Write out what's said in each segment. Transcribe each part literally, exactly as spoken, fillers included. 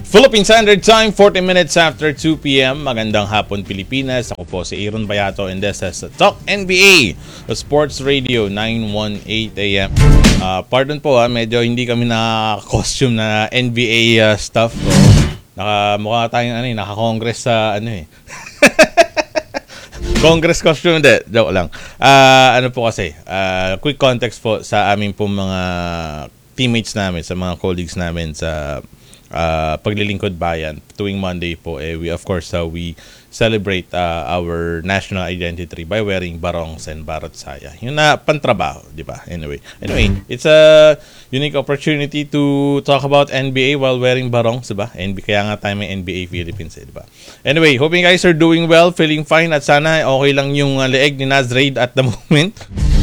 Philippine Standard Time, forty minutes after two p.m. Magandang hapon Pilipinas. Ako po si Aaron Bayato and this is Talk N B A, the Sports Radio nine eighteen a.m. Uh, pardon po ha, medyo hindi kami na-costume na N B A uh, stuff. So, naka, mukha tayong ano, naka-congress sa ano eh. Congress costume, hindi. Joke lang. Uh, ano po kasi, uh, quick context po sa aming po mga teammates namin, sa mga colleagues namin sa Uh, paglilingkod bayan. Tuwing Monday po, eh, we of course uh, we celebrate uh, our national identity by wearing barongs and barot saya. Yun na pantrabaho, di ba? Anyway, anyway, it's a unique opportunity to talk about N B A while wearing barongs, di ba? N B A, kaya nga tayo may N B A Philippines, eh, di ba? Anyway, hoping you guys are doing well, feeling fine, at sana okay lang yung uh, leeg ni Nazraid at the moment.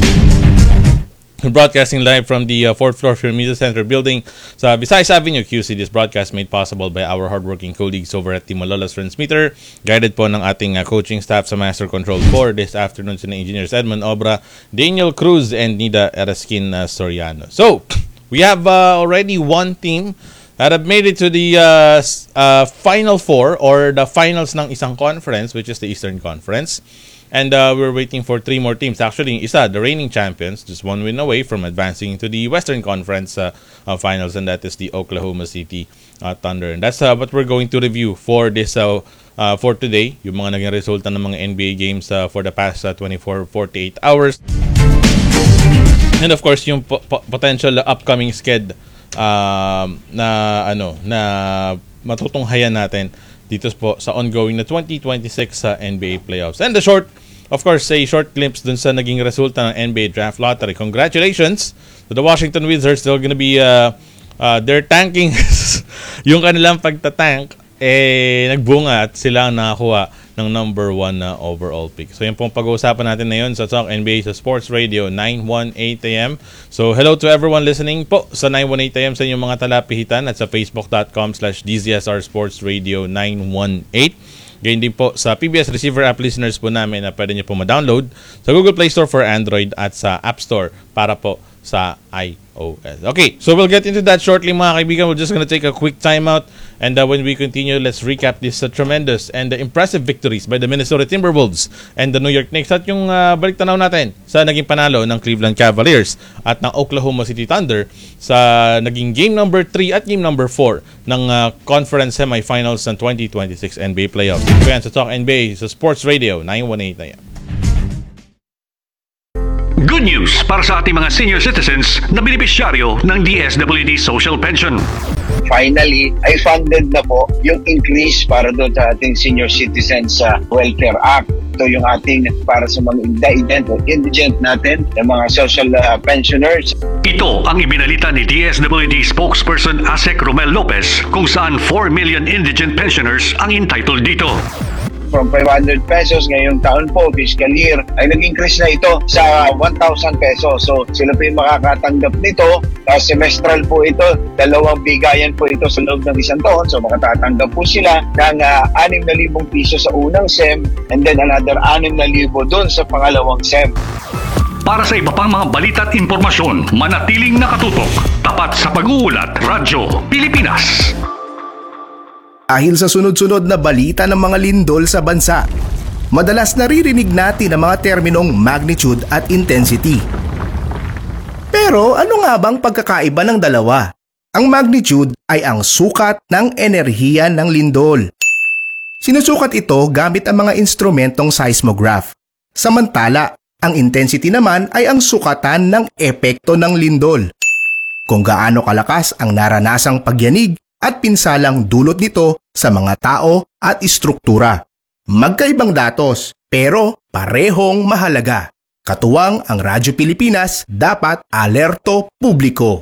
Broadcasting live from the uh, fourth floor of your Media Center building sa Visayas Avenue, Q C. This broadcast made possible by our hardworking colleagues over at Team Malola's Transmitter, guided po ng ating uh, coaching staff sa Master Control four this afternoon sina Engineers Edmond Obra, Daniel Cruz, and Nida Eraskin uh, Soriano. So, we have uh, already one team that have made it to the uh, uh, Final Four or the finals ng isang conference, which is the Eastern Conference. And uh, we're waiting for three more teams. Actually, isa, the reigning champions, just one win away from advancing to the Western Conference uh, uh, finals, and that is the Oklahoma City uh, Thunder. And that's uh, what we're going to review for this uh, uh, for today. Yung mga naging resulta ng mga N B A games uh, for the past uh, twenty-four to forty-eight hours. And of course, yung po- po- potential upcoming sked uh, na ano na matutunghayan natin dito po sa ongoing na twenty twenty-six uh, N B A playoffs. And the short, of course, a short glimpse dun sa naging resulta ng N B A Draft Lottery. Congratulations to the Washington Wizards. They're gonna be, uh, uh, they're tanking yung kanilang pagtatank, eh, nagbunga at sila ang nakakuha ng number one na uh, overall pick. So, yan pong pag-uusapan natin ngayon sa Talk N B A sa Sports Radio nine eighteen a.m. So, hello to everyone listening po sa nine eighteen a.m. sa inyong mga talapihitan at sa facebook.com slash DZSR Sports Radio nine eighteen. Ganyan din po sa P B S Receiver app listeners po namin na pwede nyo po ma-download sa Google Play Store for Android at sa App Store para po sa iOS. Okay, so we'll get into that shortly mga kaibigan. We're just gonna take a quick time out, and uh, when we continue, let's recap these uh, tremendous and uh, impressive victories by the Minnesota Timberwolves and the New York Knicks at yung uh, balik tanaw natin sa naging panalo ng Cleveland Cavaliers at ng Oklahoma City Thunder sa naging game number three at game number four ng uh, conference semifinals ng twenty twenty-six N B A playoffs. Ito yan sa Talk N B A sa Sports Radio nine eighteen a.m. Good news para sa ating mga senior citizens na benepisyaryo ng D S W D Social Pension. Finally, ay funded na po yung increase para doon sa ating Senior Citizens uh, Welfare Act. Ito yung ating para sa mga indigent o indigent natin, yung mga social uh, pensioners. Ito ang ibinalita ni D S W D spokesperson Asek Romel Lopez kung saan four million indigent pensioners ang entitled dito. From five hundred pesos ngayong taon po, fiscal year, ay nag-increase na ito sa one thousand pesos. So sila po yung makakatanggap nito. Uh, semestral po ito, dalawang bigayan po ito sa loob ng isang taon. So makatatanggap po sila ng uh, six thousand piso sa unang S E M and then another six thousand doon sa pangalawang S E M. Para sa iba pang mga balita at impormasyon, manatiling nakatutok. Tapat sa pag-uulat, Radyo Pilipinas. Dahil sa sunod-sunod na balita ng mga lindol sa bansa, madalas naririnig natin ang mga terminong magnitude at intensity. Pero ano nga bang pagkakaiba ng dalawa? Ang magnitude ay ang sukat ng enerhiya ng lindol. Sinusukat ito gamit ang mga instrumentong seismograph. Samantala, ang intensity naman ay ang sukatan ng epekto ng lindol. Kung gaano kalakas ang naranasang pagyanig at pinsalang dulot nito sa mga tao at istruktura. Magkaibang datos, pero parehong mahalaga. Katuwang ang Radyo Pilipinas, dapat alerto publiko.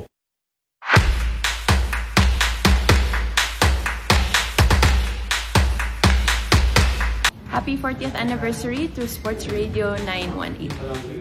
Happy fortieth anniversary to Sports Radio nine eighteen.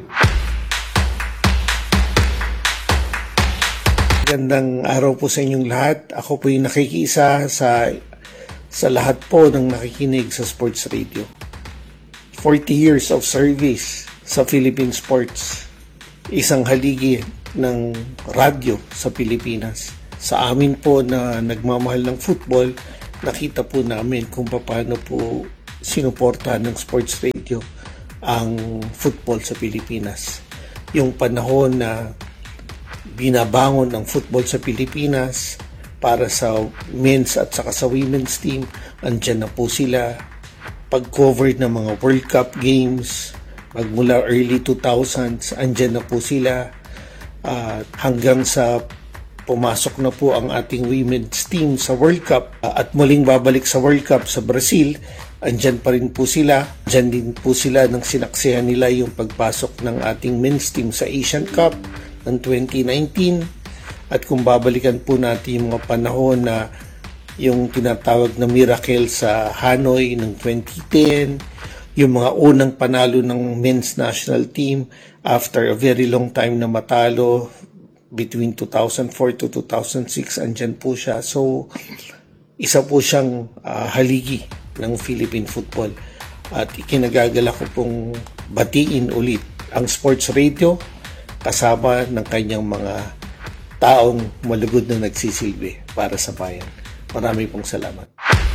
Magandang araw po sa inyong lahat. Ako po yung nakikiisa sa sa lahat po ng nakikinig sa Sports Radio. forty years of service sa Philippine Sports. Isang haligi ng radyo sa Pilipinas. Sa amin po na nagmamahal ng football, nakita po namin kung paano po sinuportahan ng sports radio ang football sa Pilipinas. Yung panahon na binabangon ang football sa Pilipinas para sa men's at saka sa women's team, andyan na po sila. Pag-cover ng mga World Cup games, magmula early two thousands, andyan na po sila. Uh, hanggang sa pumasok na po ang ating women's team sa World Cup uh, at muling babalik sa World Cup sa Brazil, andyan pa rin po sila. Andyan din po sila nang sinaksihan nila yung pagpasok ng ating men's team sa Asian Cup ng twenty nineteen. At kung babalikan po natin yung mga panahon na yung tinatawag na miracle sa Hanoi ng twenty ten, yung mga unang panalo ng men's national team after a very long time na matalo between two thousand four to two thousand six, andyan po siya. So, isa po siyang uh, haligi ng Philippine football. At ikinagagala ko pong batiin ulit ang sports radio kasama ng kanyang mga taong malugod na nagsisilbi para sa bayan. Marami pong salamat.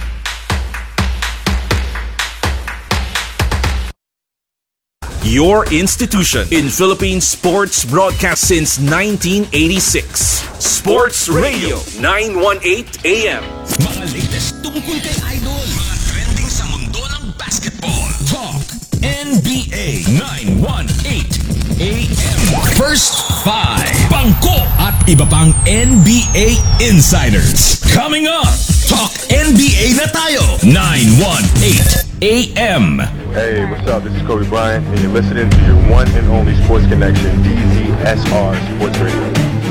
Your institution in Philippine sports broadcast since nineteen eighty-six. Sports Radio nine eighteen A M. Mga latest tungkol kay Idol. Mga trending sa mundo ng basketball. Talk N B A nine eighteen A M. First Five. Bangko at iba pang N B A insiders. Coming up, Talk N B A na tayo. nine eighteen A M. Hey, what's up? This is Kobe Bryant, and you're listening to your one and only sports connection, D Z S R Sports Radio.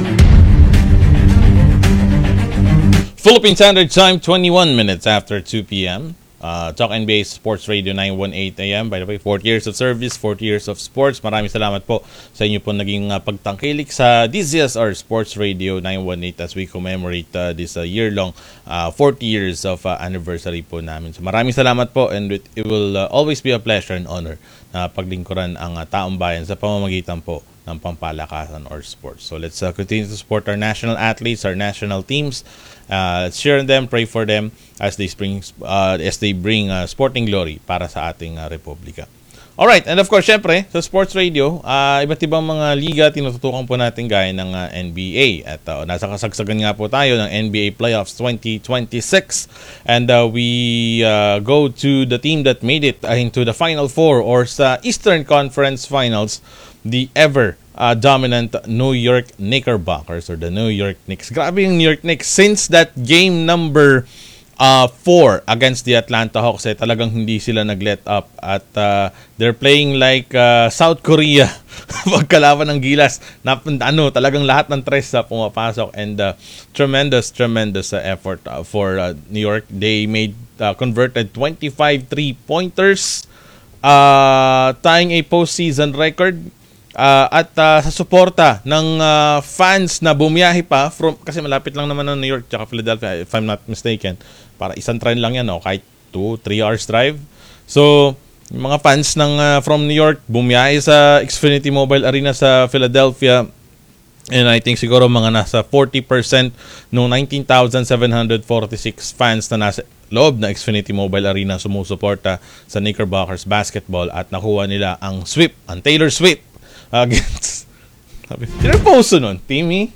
Philippine Standard Time, twenty-one minutes after two p.m. Uh, Talk N B A Sports Radio nine eighteen A M. By the way, forty years of service, forty years of sports. Maraming salamat po sa inyo po naging uh, pagtangkilik sa D Z S R Sports Radio nine eighteen as we commemorate uh, this uh, year-long uh, forty years of uh, anniversary po namin. So maraming salamat po, and it, it will uh, always be a pleasure and honor na uh, paglingkuran ang uh, taong bayan sa pamamagitan po ng pampalakasan or sports. So let's uh, continue to support our national athletes, our national teams. Uh, let's cheer them, pray for them as they bring uh, as they bring uh, sporting glory para sa ating uh, republika. Alright, and of course, syempre, sa Sports Radio, uh, iba't ibang mga liga tinututukan po natin gaya ng uh, N B A. At uh, nasa kasagsagan nga po tayo ng N B A Playoffs twenty twenty-six. And uh, we uh, go to the team that made it uh, into the Final Four or sa Eastern Conference Finals, the ever uh, dominant New York Knickerbockers or the New York Knicks. Grabe yung New York Knicks. Since that game number uh, four against the Atlanta Hawks, eh, talagang hindi sila nag-let up. At uh, they're playing like uh, South Korea. Pagkalaban ng gilas. Na, ano, talagang lahat ng tres na pumapasok. And uh, tremendous, tremendous uh, effort uh, for uh, New York. They made uh, converted twenty-five three-pointers. Uh, tying a postseason record. Uh, at uh, sa suporta ng uh, fans na bumiyahe pa from, kasi malapit lang naman ng New York tsaka Philadelphia if I'm not mistaken, para isang train lang yan, no? Kahit two, three hours drive. So yung mga fans ng uh, from New York bumiyahe sa Xfinity Mobile Arena sa Philadelphia, and I think siguro mga nasa forty percent ng nineteen thousand seven hundred forty-six fans na nasa loob na Xfinity Mobile Arena sumusuporta sa Knickerbockers basketball, at nakuha nila ang sweep, ang Taylor sweep against pinopost nun, Timmy.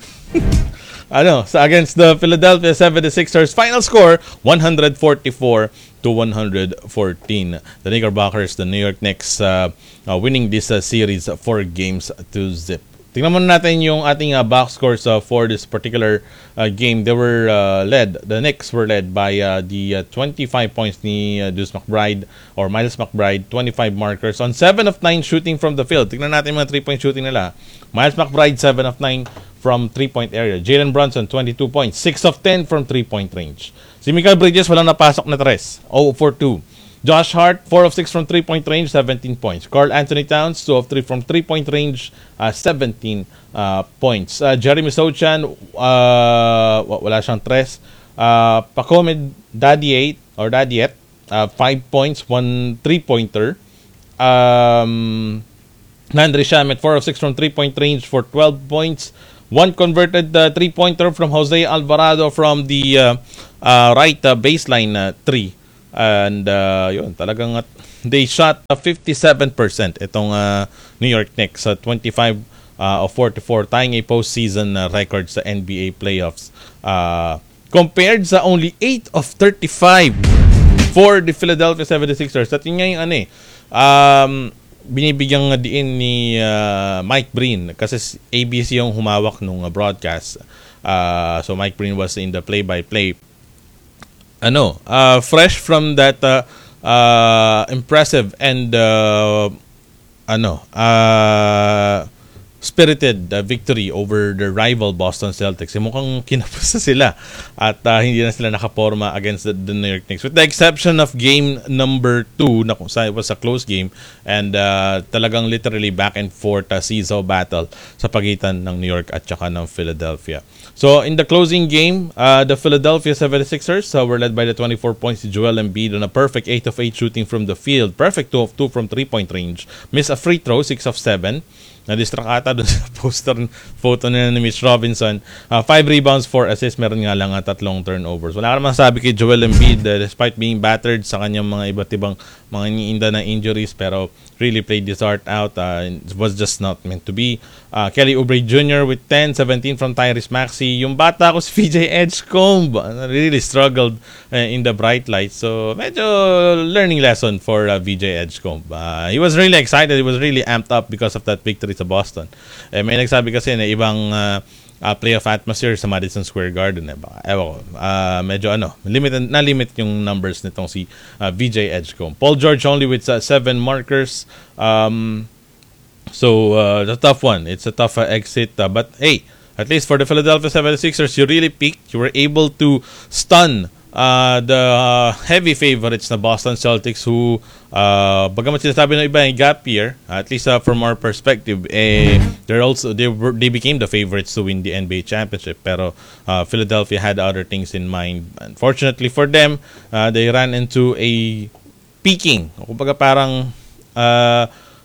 ano, sa against the Philadelphia seventy-sixers. Final score, one forty-four to one fourteen. The Knickerbockers, the New York Knicks, uh, uh, winning this uh, series four games to zip. Tingnan muna natin yung ating uh, box scores uh, for this particular uh, game. They were uh, led, the Knicks were led by uh, the uh, twenty-five points ni uh, Deuce McBride or Miles McBride, twenty-five markers on seven of nine shooting from the field. Tingnan natin yung mga three-point shooting nila. Miles McBride, seven of nine from three-point area. Jalen Brunson, twenty-two points, six of ten from three-point range. Si Michael Bridges, walang napasok na tres, zero for two. Josh Hart, four of six from three-point range, seventeen points. Karl Anthony Towns, two of three from three-point range, uh, seventeen uh, points. Uh, Jeremy Sochan, uh, wala siyang tres. Uh, Pacome Dadiet, or Dadiet, uh, five points, one three-pointer. Um, Landry Shamet, four of six from three-point range for twelve points. One converted uh, three-pointer from Jose Alvarado from the uh, uh, right uh, baseline uh, three. And uh, yun, talagang uh, they shot uh, fifty-seven percent itong uh, New York Knicks sa uh, twenty-five uh, of forty-four, tying a postseason uh, record sa N B A playoffs. Uh, compared sa only eight of thirty-five for the Philadelphia seventy-sixers. At yun nga yung ano eh, um, binibigyang diin ni uh, Mike Breen kasi A B C yung humawak nung uh, broadcast. Uh, so Mike Breen was in the play-by-play. Ano, uh, fresh from that uh, uh, impressive and uh, ano, uh, spirited uh, victory over the rival Boston Celtics. Eh, mukhang kinapasa sila at uh, hindi na sila nakaporma against the, the New York Knicks. With the exception of game number two na kung saan it was a close game and uh, talagang literally back and forth uh, seesaw battle sa pagitan ng New York at saka ng Philadelphia. So in the closing game, uh, the Philadelphia seventy-sixers uh, were led by the twenty-four points to Joel Embiid on a perfect eight of eight shooting from the field. Perfect two of two from three-point range. Missed a free throw, six of seven. Na-distract ata doon sa poster photo nila ni Mitch Robinson. Uh, five rebounds, four assists. Meron nga lang uh, tatlong turnovers. Wala ka naman sabi kay Joel Embiid uh, despite being battered sa kanyang mga iba't ibang mga iniinda na injuries, pero really played his heart out. Uh, it was just not meant to be. Uh, Kelly Oubre Junior with ten, seventeen from Tyrese Maxey. Yung bata ko si V J Edgecombe really struggled uh, in the bright light. So medyo learning lesson for uh, V J Edgecombe. Uh, he was really excited. He was really amped up because of that victory sa Boston. Eh, may nagsabi kasi na ibang uh, uh, playoff atmosphere sa Madison Square Garden. Eh. Baka, ewan ko, uh, medyo ano, limited, na-limit yung numbers nitong si uh, V J Edgecombe. Paul George only with uh, seven markers. Um, so, uh, it's a tough one. It's a tough uh, exit. Uh, but, hey, at least for the Philadelphia seventy-sixers, you really peaked. You were able to stun Uh, the uh, heavy favorites na Boston Celtics who uh, bagamat sinasabi ng iba yung gap year, at least uh, from our perspective, eh, they're also they were they became the favorites to win the N B A championship, pero uh, Philadelphia had other things in mind. Unfortunately for them, uh, they ran into a peaking, kumbaga parang uh,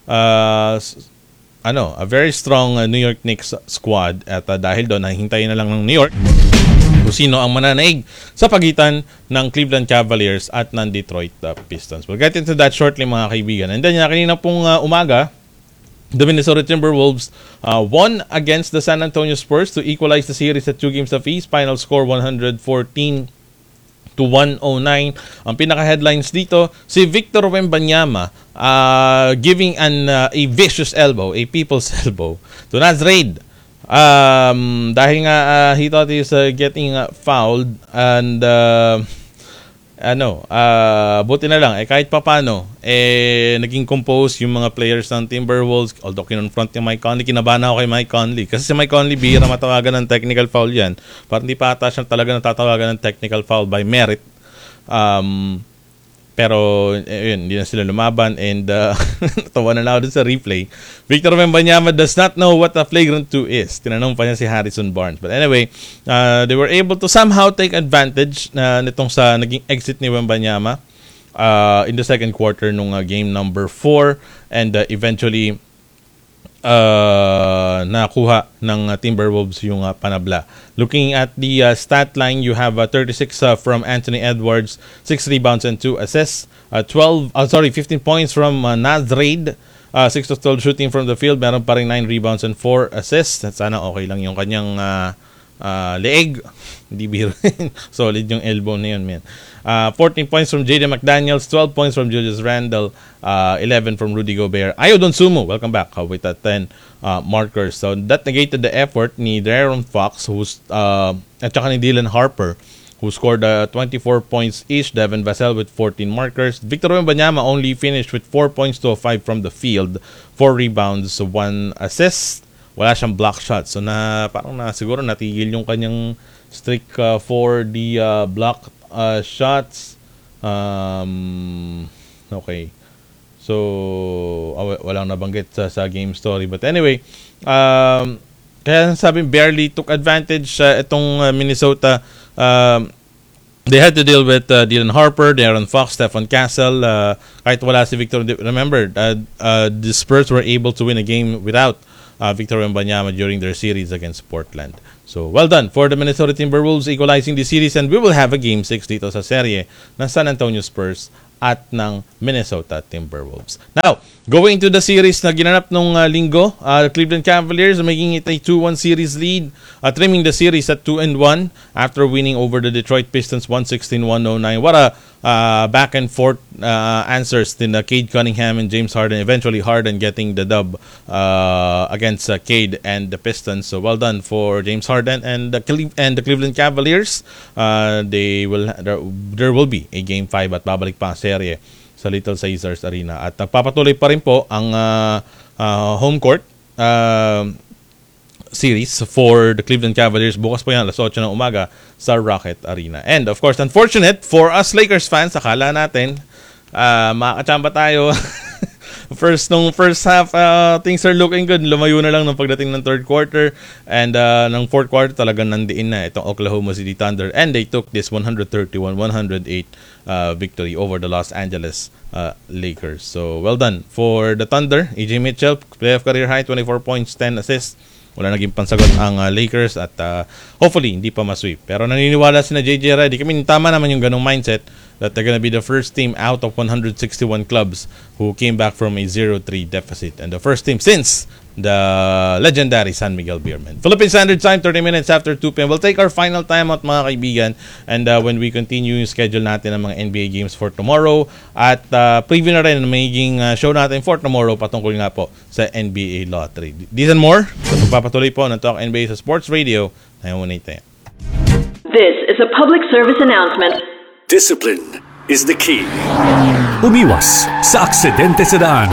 uh, ano, a very strong uh, New York Knicks squad at uh, dahil doon nahihintayin na lang ng New York kung sino ang mananaig sa pagitan ng Cleveland Cavaliers at ng Detroit uh, Pistons. We'll get into that shortly, mga kaibigan. And then, uh, kanina pong uh, umaga, the Minnesota Timberwolves uh, won against the San Antonio Spurs to equalize the series at two games apiece. Final score one fourteen to one oh nine. Ang pinaka-headlines dito, si Victor Wembanyama uh, giving an uh, a vicious elbow, a people's elbow to Naz Reid. Um, dahil nga uh, he thought he's uh, getting uh, fouled and uh, ano, uh, buti na lang eh kahit papano eh naging compose yung mga players ng Timberwolves, although kinonfront ni Mike Conley. Kinabahan ako kay Mike Conley kasi si Mike Conley bihira matawagan ng technical foul yan, parang hindi pa ata siya talaga natatawagan ng technical foul by merit. um, Pero, eh, yun, hindi na sila lumaban and uh, natawa na lang sa replay. Victor Wembanyama does not know what a flagrant two is. Tinanong pa niya si Harrison Barnes. But anyway, uh, they were able to somehow take advantage na uh, nitong sa naging exit ni Wembanyama uh, in the second quarter nung uh, game number four and uh, eventually uh, nakuha ng uh, Timberwolves yung uh, panabla. Looking at the uh, stat line, you have uh, thirty-six uh, from Anthony Edwards, six rebounds and two assists, uh, twelve, uh, sorry, fifteen points from uh, Naz Reid, uh, six of twelve shooting from the field, meron pa rin nine rebounds and four assists. At sana okay lang yung kanyang uh, uh, leeg, hindi biro. Solid yung elbow na yun, man. Uh, fourteen points from J D McDaniels, twelve points from Julius Randle, uh, eleven from Rudy Gobert. Ayo Dosunmu, welcome back uh, with a ten uh, markers. So that negated the effort ni De'Aaron Fox, who's uh, at saka ni Dylan Harper, who scored uh, twenty-four points each. Devin Vassell with fourteen markers. Victor Wembanyama only finished with four points to five from the field, four rebounds, one assist. Wala siyang block shots. So na parang na siguro natigil yung kanyang streak uh, for the uh, block Uh, shots. Um, okay. So, uh, walang nabanggit sa, sa game story. But anyway, um, kaya sabi, barely took advantage uh, itong uh, Minnesota. Um, they had to deal with uh, Dylan Harper, De'Aaron Fox, Stephen Castle. Uh, kahit wala si Victor. Remember, uh, uh, the Spurs were able to win a game without uh, Victor Wembanyama during their series against Portland. So, well done for the Minnesota Timberwolves equalizing the series, and we will have a Game six dito sa serye ng San Antonio Spurs at ng Minnesota Timberwolves. Now, going to the series na ginanap nung uh, linggo, uh, Cleveland Cavaliers making it a two one series lead, uh, trimming the series at two and one after winning over the Detroit Pistons one sixteen to one oh nine. What a uh, back and forth uh, answers in uh, Cade Cunningham and James Harden. Eventually Harden getting the dub uh, against uh, Cade and the Pistons. So well done for James Harden and the Cle- and the Cleveland Cavaliers. Uh, they will there, there will be a game five at babalik pa ang serye sa Little Caesars Arena, at nagpapatuloy pa rin po ang uh, uh, home court uh, series for the Cleveland Cavaliers. Bukas po yan alas otso ng umaga sa Rocket Arena. And of course, unfortunate for us Lakers fans, akala natin uh, makakachamba tayo first nung first half, uh, things are looking good. Lumayo na lang ng pagdating ng third quarter, and uh, ng fourth quarter talagang nandiin na itong Oklahoma City Thunder, and they took this one thirty-one to one oh eight uh, victory over the Los Angeles uh, Lakers. So well done for the Thunder. A J Mitchell, playoff career high, twenty-four points, ten assists. Wala naging pansagot ang uh, Lakers, at uh, hopefully hindi pa masweep. Pero naniniwala si na J J Redick. I mean, tama naman yung ganong mindset that they're gonna be the first team out of one hundred sixty-one clubs who came back from a zero three deficit, and the first team since the legendary San Miguel Beermen. Philippine Standard Time, thirty minutes after two p.m. We'll take our final time out, mga kaibigan, and uh, when we continue yung schedule natin ng mga N B A games for tomorrow, at uh, preview na rin ang magiging uh, show natin for tomorrow patungkol nga po sa N B A Lottery. These and more, sa pagpapatuloy po ng Talk N B A sa Sports Radio nine one eight A M. This is a public service announcement. Discipline is the key. Umiwas sa aksidente sa daan.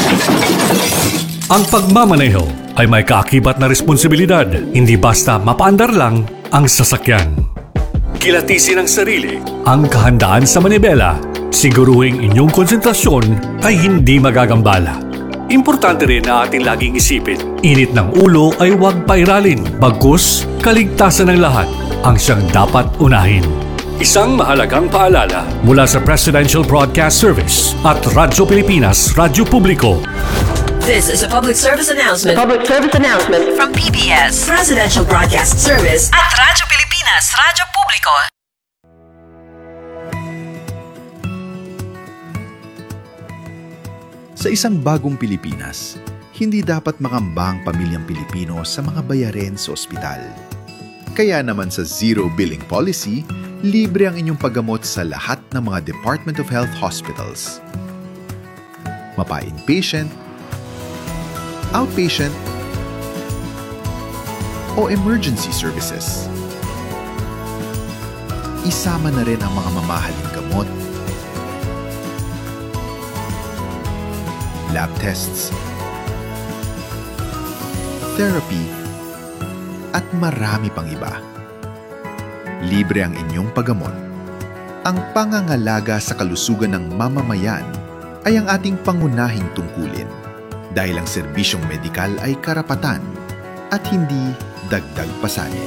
Ang pagmamaneho ay may kaakibat na responsibilidad, hindi basta mapaandar lang ang sasakyan. Kilatisin ang sarili, ang kahandaan sa manibela, siguruhing inyong konsentrasyon ay hindi magagambala. Importante rin na ating laging isipin, init ng ulo ay huwag pairalin, bagkus kaligtasan ng lahat ang siyang dapat unahin. Isang mahalagang paalala mula sa Presidential Broadcast Service at Radyo Pilipinas, Radyo Publiko. This is a public service announcement. Public service announcement From P B S, Presidential Broadcast Service at Radyo Pilipinas, Radyo Publiko. Sa isang bagong Pilipinas, hindi dapat makamba ang pamilyang Pilipino sa mga bayarin sa ospital. Kaya naman sa Zero Billing Policy, libre ang inyong paggamot sa lahat ng mga Department of Health hospitals. Mapa-inpatient, outpatient, o emergency services. Isama na rin ang mga mamahaling gamot, lab tests, therapy, at marami pang iba. Libre ang inyong paggamot. Ang pangangalaga sa kalusugan ng mamamayan ay ang ating pangunahing tungkulin, dahil ang serbisyong medikal ay karapatan at hindi dagdag pasanin.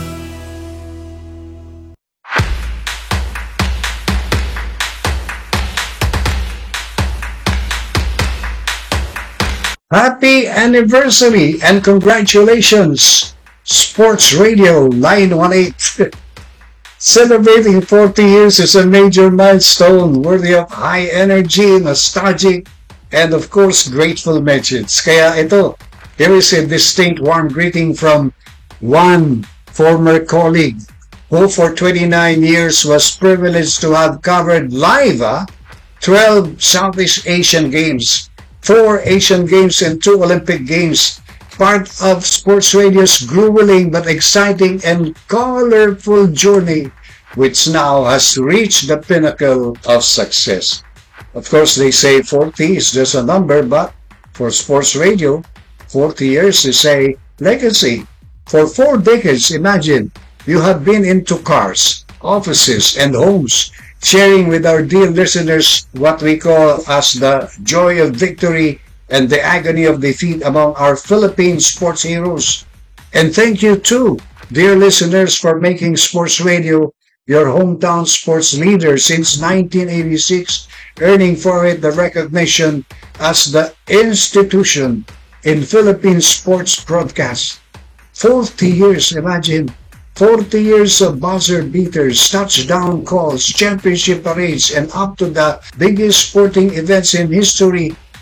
Happy anniversary and congratulations, Sports Radio nine one eight. Celebrating forty years is a major milestone worthy of high energy, nostalgic, and of course, grateful mentions. Kaya ito, here is a distinct warm greeting from one former colleague who for twenty-nine years was privileged to have covered live uh, twelve Southeast Asian Games, four Asian Games, and two Olympic Games. Part of Sports Radio's grueling but exciting and colorful journey, which now has reached the pinnacle of success. Of course, they say forty is just a number, but for Sports Radio, forty years is a legacy. For four decades, imagine, you have been into cars, offices, and homes, sharing with our dear listeners what we call as the joy of victory and the agony of defeat among our Philippine sports heroes. And thank you too, dear listeners, for making Sports Radio your hometown sports leader since nineteen eighty-six, earning for it the recognition as the institution in Philippine sports broadcast. forty years, imagine. forty years of buzzer beaters, touchdown calls, championship parades, and up to the biggest sporting events in history